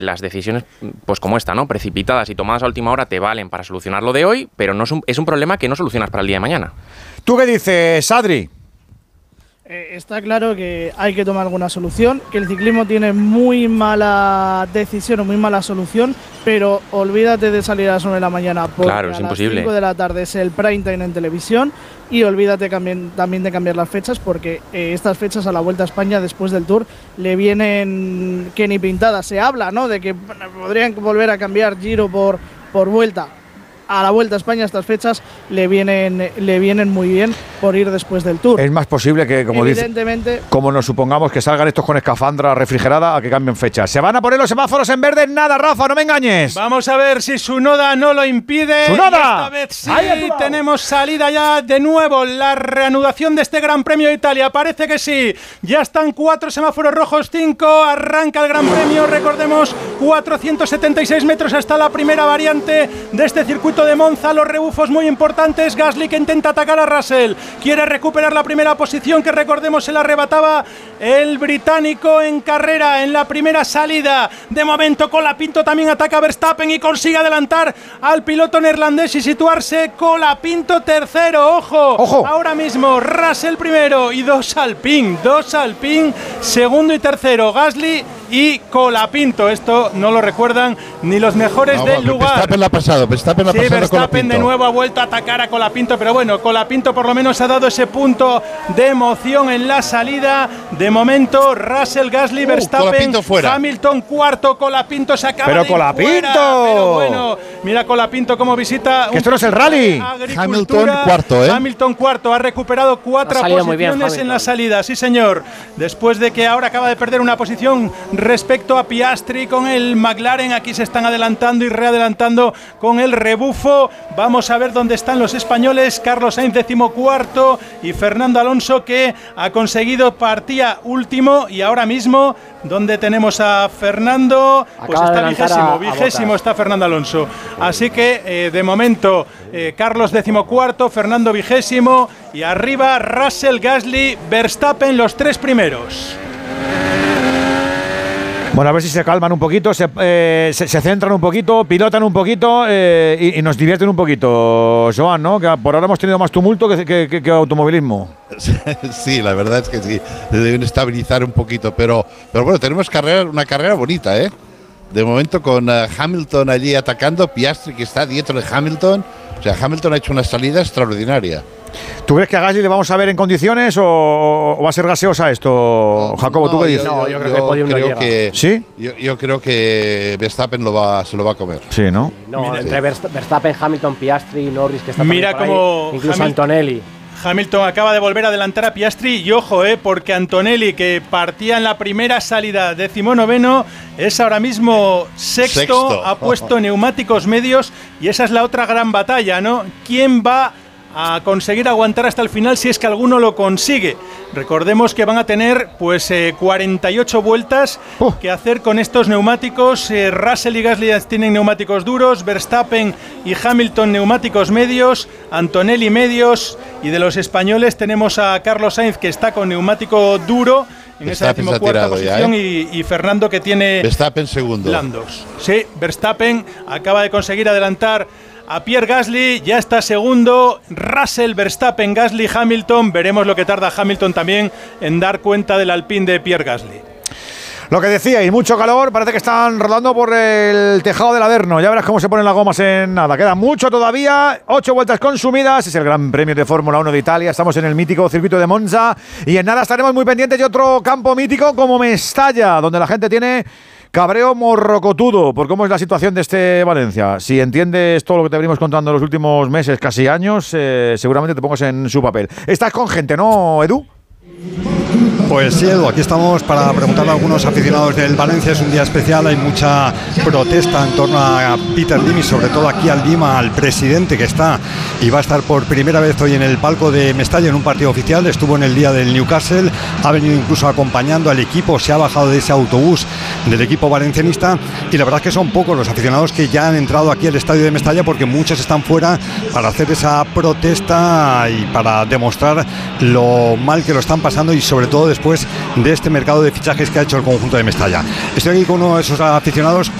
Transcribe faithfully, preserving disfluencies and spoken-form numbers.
las decisiones, pues como esta, ¿no? Precipitadas y tomadas a última hora te valen para solucionar lo de hoy, pero no es un, es un problema que no solucionas para el día de mañana. ¿Tú qué dices, Adri? Eh, está claro que hay que tomar alguna solución, que el ciclismo tiene muy mala decisión o muy mala solución, pero olvídate de salir a las nueve de la mañana, porque claro, es a imposible. las cinco de la tarde es el prime time en televisión, y olvídate también, también de cambiar las fechas, porque eh, estas fechas a la Vuelta a España después del Tour le vienen que ni pintadas. Se habla, ¿no?, de que podrían volver a cambiar Giro por, por Vuelta. A la Vuelta a España estas fechas le vienen le vienen muy bien por ir después del Tour. Es más posible que, como Evidentemente, dice, como nos supongamos que salgan estos con escafandra refrigerada, a que cambien fechas. ¿Se van a poner los semáforos en verde? Nada, Rafa, no me engañes. Vamos a ver si Tsunoda no lo impide. ¡Tsunoda! Y esta vez sí, tenemos salida ya de nuevo. La reanudación de este Gran Premio de Italia. Parece que sí. Ya están cuatro semáforos rojos, cinco. Arranca el Gran Premio. Recordemos, cuatrocientos setenta y seis metros hasta la primera variante de este circuito de Monza. Los rebufos muy importantes. Gasly que intenta atacar a Russell, quiere recuperar la primera posición que, recordemos, se la arrebataba el británico en carrera en la primera salida. De momento Colapinto también ataca a Verstappen y consigue adelantar al piloto neerlandés y situarse. Colapinto tercero, ojo, ojo. Ahora mismo Russell primero y dos Alpine, dos Alpine segundo y tercero, Gasly y Colapinto. Esto no lo recuerdan ni los mejores no, del lugar. Verstappen la ha pasado, Verstappen la ha sí, pasado. Verstappen de nuevo ha vuelto a atacar a Colapinto, pero bueno, Colapinto por lo menos ha dado ese punto de emoción en la salida. De momento, Russell, Gasly, uh, Verstappen, Hamilton cuarto, Colapinto se acaba pero de Colapinto. Fuera, pero bueno, mira Colapinto cómo visita. Que esto no es el rally. Hamilton cuarto, ¿eh? Hamilton cuarto, ha recuperado cuatro posiciones bien, en la salida, sí señor. Después de que ahora acaba de perder una posición respecto a Piastri con el McLaren, aquí se están adelantando y readelantando con el rebufo. Vamos a ver dónde están los españoles. Carlos Sainz decimocuarto y Fernando Alonso, que ha conseguido partía último, y ahora mismo donde tenemos a Fernando, pues acaba está vigésimo, a, a vigésimo está Fernando Alonso. Así que eh, de momento eh, Carlos decimocuarto, Fernando vigésimo y arriba Russell, Gasly, Verstappen los tres primeros. Bueno, a ver si se calman un poquito, se, eh, se, se centran un poquito, pilotan un poquito eh, y, y nos divierten un poquito, Joan, ¿no? Que por ahora hemos tenido más tumulto que, que, que, que automovilismo. Sí, la verdad es que sí, deben estabilizar un poquito, pero, pero bueno, tenemos carrera, una carrera bonita, ¿eh? De momento con uh, Hamilton allí atacando, Piastri que está dentro de Hamilton, o sea, Hamilton ha hecho una salida extraordinaria. ¿Tú crees que a Gasly le vamos a ver en condiciones o, o va a ser gaseosa esto, no, Jacobo? ¿Tú no, qué dices? Yo, no, yo creo yo que el podium no llega. Que, ¿Sí? Yo, yo creo que Verstappen lo va, se lo va a comer. Sí, ¿no? No, Mira, entre sí. Verstappen, Hamilton, Piastri, Norris, que está Mira por como ahí, incluso Hamil- Antonelli. Hamilton acaba de volver a adelantar a Piastri y ojo, eh, porque Antonelli, que partía en la primera salida decimonoveno, es ahora mismo sexto, Sexto. ha puesto neumáticos medios y esa es la otra gran batalla, ¿no? ¿Quién va a conseguir aguantar hasta el final si es que alguno lo consigue? Recordemos que van a tener pues eh, cuarenta y ocho vueltas uh. que hacer con estos neumáticos. eh, Russell y Gasly tienen neumáticos duros, Verstappen y Hamilton neumáticos medios, Antonelli medios, y de los españoles tenemos a Carlos Sainz, que está con neumático duro en esa decimocuarta posición, ya, ¿eh? y, y Fernando, que tiene Verstappen segundo. blandos. Sí, Verstappen acaba de conseguir adelantar a Pierre Gasly, ya está segundo. Russell, Verstappen, Gasly, Hamilton. Veremos lo que tarda Hamilton también en dar cuenta del Alpine de Pierre Gasly. Lo que decía, y mucho calor, parece que están rodando por el tejado del Averno. Ya verás cómo se ponen las gomas en nada. Queda mucho todavía, ocho vueltas consumidas. Es el Gran Premio de Fórmula uno de Italia. Estamos en el mítico circuito de Monza. Y en nada estaremos muy pendientes de otro campo mítico como Mestalla, donde la gente tiene cabreo morrocotudo por cómo es la situación de este Valencia. Si entiendes todo lo que te venimos contando en los últimos meses, casi años, eh, seguramente te pongas en su papel. Estás con gente, ¿no, Edu? Pues sí, Edu, aquí estamos para preguntarle a algunos aficionados del Valencia. Es un día especial, hay mucha protesta en torno a Peter Lim y sobre todo aquí al Lim, al presidente, que está y va a estar por primera vez hoy en el palco de Mestalla en un partido oficial. Estuvo en el día del Newcastle, ha venido incluso acompañando al equipo, se ha bajado de ese autobús del equipo valencianista, y la verdad es que son pocos los aficionados que ya han entrado aquí al estadio de Mestalla, porque muchos están fuera para hacer esa protesta y para demostrar lo mal que lo están pasando, y sobre todo después después de este mercado de fichajes que ha hecho el conjunto de Mestalla. Estoy aquí con uno de esos aficionados.